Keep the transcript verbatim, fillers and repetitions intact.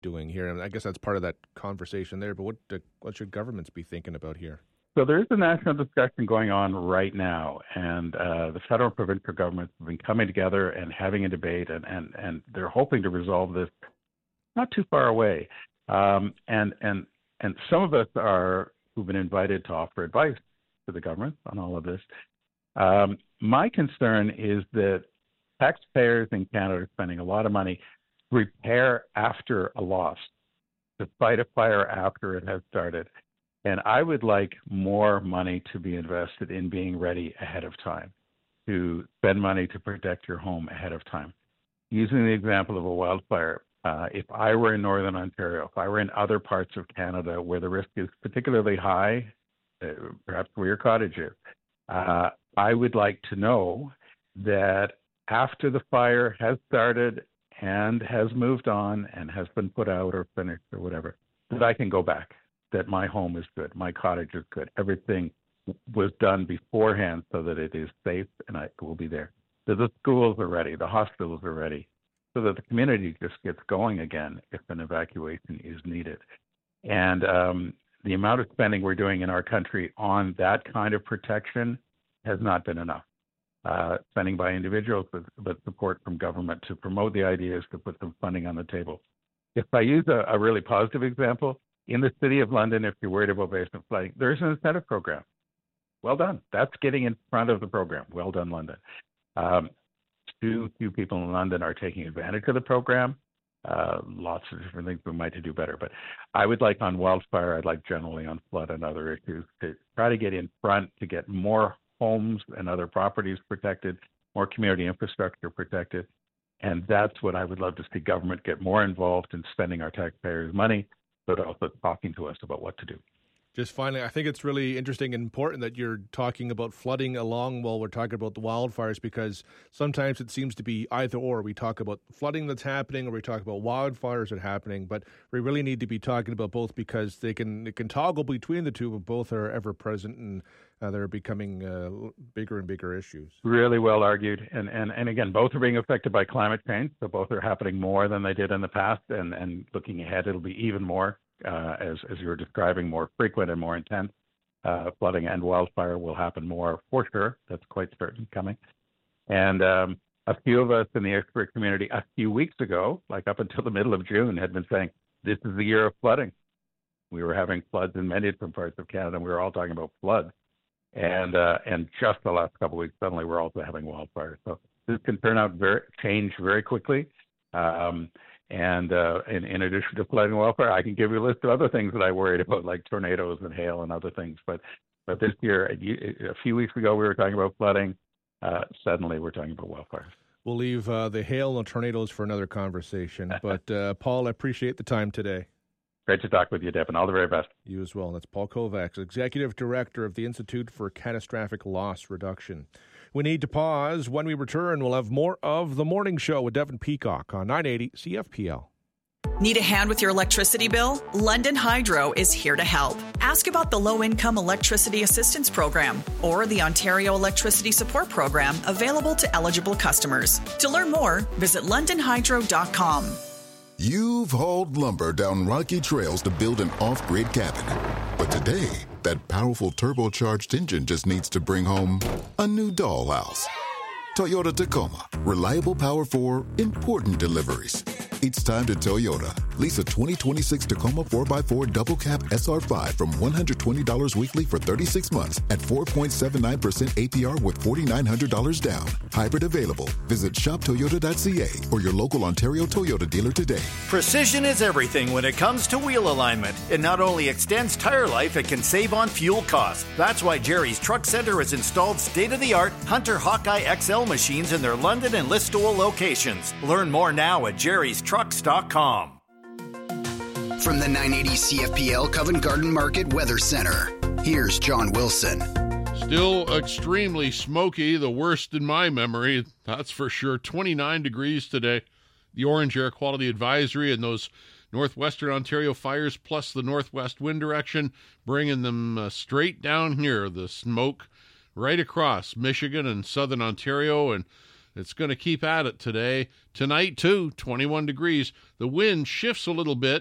doing here? And I guess that's part of that conversation there, but what uh, what should governments be thinking about here? So there is a national discussion going on right now, and uh, the federal and provincial governments have been coming together and having a debate, and, and, and they're hoping to resolve this not too far away. Um, and and and some of us are who've been invited to offer advice to the government on all of this. Um, my concern is that taxpayers in Canada are spending a lot of money to repair after a loss, to fight a fire after it has started. And I would like more money to be invested in being ready ahead of time, to spend money to protect your home ahead of time. Using the example of a wildfire, uh, if I were in Northern Ontario, if I were in other parts of Canada where the risk is particularly high, uh, perhaps where your cottage is, uh, I would like to know that after the fire has started and has moved on and has been put out or finished or whatever, that I can go back, that my home is good, my cottage is good, everything was done beforehand so that it is safe and I will be there. So the schools are ready, the hospitals are ready, so that the community just gets going again if an evacuation is needed. And um, the amount of spending we're doing in our country on that kind of protection has not been enough. Uh, spending by individuals, but, but support from government to promote the ideas, to put some funding on the table. If I use a, a really positive example, in the City of London, if you're worried about basement flooding, there's an incentive program. Well done. That's getting in front of the program. Well done, London. Um, too few people in London are taking advantage of the program. Uh, lots of different things we might do better. But I would like on wildfire, I'd like generally on flood and other issues to try to get in front to get more homes and other properties protected, more community infrastructure protected. And that's what I would love to see government get more involved in spending our taxpayers' money, but also talking to us about what to do. Just finally, I think it's really interesting and important that you're talking about flooding along while we're talking about the wildfires, because sometimes it seems to be either or. We talk about flooding that's happening or we talk about wildfires that are happening, but we really need to be talking about both because they can it can toggle between the two, but both are ever present and uh, they're becoming uh, bigger and bigger issues. Really well argued. And, and, and again, both are being affected by climate change, so both are happening more than they did in the past, and, and looking ahead, it'll be even more. Uh, as, as you were describing, more frequent and more intense. Uh, flooding and wildfire will happen more for sure. That's quite certain coming. And um, a few of us in the expert community a few weeks ago, like up until the middle of June, had been saying, this is the year of flooding. We were having floods in many different parts of Canada, and we were all talking about floods. And uh, and just the last couple of weeks, suddenly we're also having wildfires. So this can turn out very change very quickly. Um, And uh, in, in addition to flooding and wildfire, I can give you a list of other things that I worried about, like tornadoes and hail and other things. But but this year, a few weeks ago, we were talking about flooding. Uh, suddenly, we're talking about wildfires. We'll leave uh, the hail and tornadoes for another conversation. But, uh, Paul, I appreciate the time today. Great to talk with you, Deb, and all the very best. You as well. That's Paul Kovacs, Executive Director of the Institute for Catastrophic Loss Reduction. We need to pause. When we return, we'll have more of The Morning Show with Devin Peacock on nine eighty C F P L. Need a hand with your electricity bill? London Hydro is here to help. Ask about the Low-Income Electricity Assistance Program or the Ontario Electricity Support Program available to eligible customers. To learn more, visit london hydro dot com. You've hauled lumber down rocky trails to build an off-grid cabin. But today, that powerful turbocharged engine just needs to bring home a new dollhouse. Toyota Tacoma. Reliable power for important deliveries. It's time to Toyota. Lease a twenty twenty-six Tacoma four by four Double Cab S R five from one hundred twenty dollars weekly for thirty-six months at four point seven nine percent A P R with four thousand nine hundred dollars down. Hybrid available. Visit shop toyota dot c a or your local Ontario Toyota dealer today. Precision is everything when it comes to wheel alignment. It not only extends tire life, it can save on fuel costs. That's why Jerry's Truck Center has installed state-of-the-art Hunter Hawkeye X L machines in their London and Listowel locations. Learn more now at jerrys trucks dot com. From the nine eighty C F P L Covent Garden Market Weather Center, here's John Wilson. Still extremely smoky, the worst in my memory, that's for sure. twenty-nine degrees today. The orange air quality advisory and those northwestern Ontario fires plus the northwest wind direction, bringing them uh, straight down here. The smoke right across Michigan and southern Ontario, and It's going to keep at it today. Tonight, too, twenty-one degrees. The wind shifts a little bit.